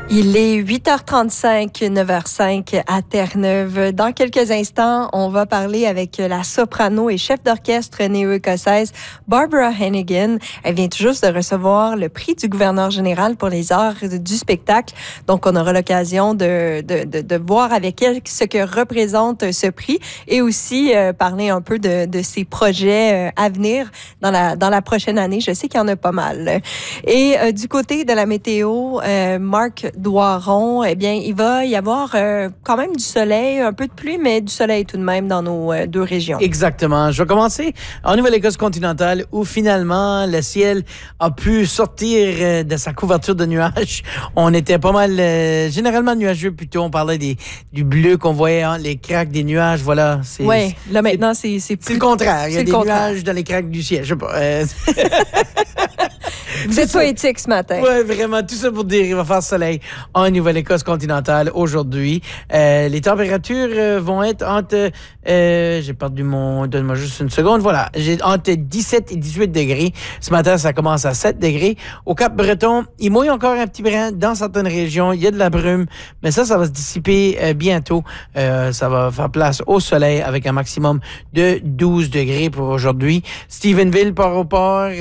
Il est 8h35, 9h05 à Terre-Neuve. Dans quelques instants, on va parler avec la soprano et chef d'orchestre néo-écossaise Barbara Hannigan. Elle vient tout juste de recevoir le prix du gouverneur général pour les arts du spectacle. Donc, on aura l'occasion de voir avec elle ce que représente ce prix et aussi parler un peu de ses projets à venir dans la prochaine année. Je sais qu'il y en a pas mal. Et du côté de la météo, Marc Doiron, eh bien, il va y avoir quand même du soleil, un peu de pluie, mais du soleil tout de même dans nos deux régions. Exactement. Je vais commencer en Nouvelle-Écosse continentale où finalement le ciel a pu sortir de sa couverture de nuages. On était pas mal généralement nuageux plutôt. On parlait du bleu qu'on voyait, hein, les craques des nuages. Voilà. Oui, là maintenant c'est plus... C'est le contraire. Il y a des nuages dans les craques du ciel. Je sais pas. Vous êtes poétique ce matin. Oui, vraiment. Tout ça pour dire qu'il va faire soleil en Nouvelle-Écosse continentale aujourd'hui. Les températures vont être entre... j'ai perdu mon... Donne-moi juste une seconde. Voilà. J'ai entre 17 et 18 degrés. Ce matin, ça commence à 7 degrés. Au Cap-Breton, il mouille encore un petit brin dans certaines régions. Il y a de la brume, mais ça va se dissiper bientôt. Ça va faire place au soleil avec un maximum de 12 degrés pour aujourd'hui. Stephenville, Port-au-Port,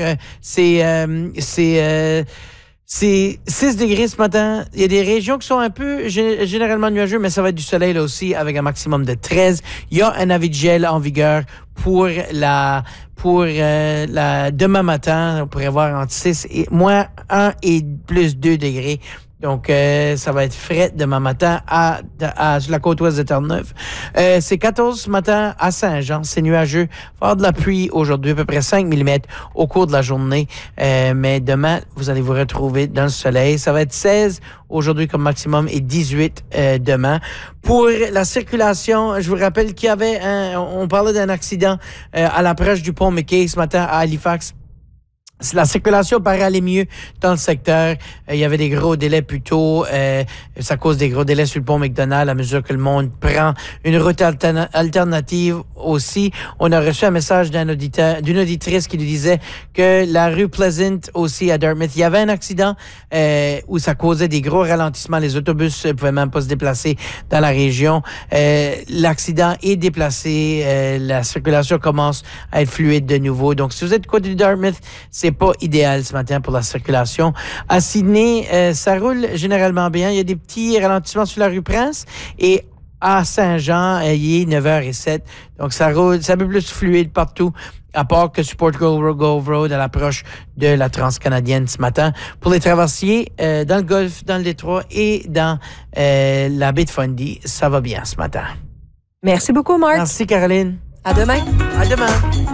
c'est 6 degrés ce matin. Il y a des régions qui sont un peu généralement nuageux, mais ça va être du soleil là aussi avec un maximum de 13. Il y a un avis de gel en vigueur pour demain matin. On pourrait voir entre 6 et moins 1 et plus 2 degrés. Donc, ça va être frais demain matin sur la côte ouest de Terre-Neuve. C'est 14 ce matin à Saint-Jean. C'est nuageux. Il va y avoir de la pluie aujourd'hui, à peu près 5 mm au cours de la journée. Mais demain, vous allez vous retrouver dans le soleil. Ça va être 16 aujourd'hui comme maximum et 18 demain. Pour la circulation, je vous rappelle qu'il y avait on parlait d'un accident à l'approche du pont McKay ce matin à Halifax. La circulation paraît aller mieux dans le secteur. Il y avait des gros délais plus tôt. Ça cause des gros délais sur le pont McDonald à mesure que le monde prend une route alternative aussi. On a reçu un message d'une auditrice qui nous disait que la rue Pleasant aussi à Dartmouth, il y avait un accident où ça causait des gros ralentissements. Les autobus ne pouvaient même pas se déplacer dans la région. L'accident est déplacé. La circulation commence à être fluide de nouveau. Donc, si vous êtes du côté de Dartmouth, c'est pas idéal ce matin pour la circulation. À Sydney, ça roule généralement bien. Il y a des petits ralentissements sur la rue Prince et à Saint-Jean, il est 9h07. Donc, ça roule, c'est un peu plus fluide partout, à part que sur Port Grove Road à l'approche de la Transcanadienne ce matin. Pour les traversiers, dans le Golfe, dans le Détroit et dans la baie de Fundy, ça va bien ce matin. Merci beaucoup, Marc. Merci, Caroline. À demain. À demain.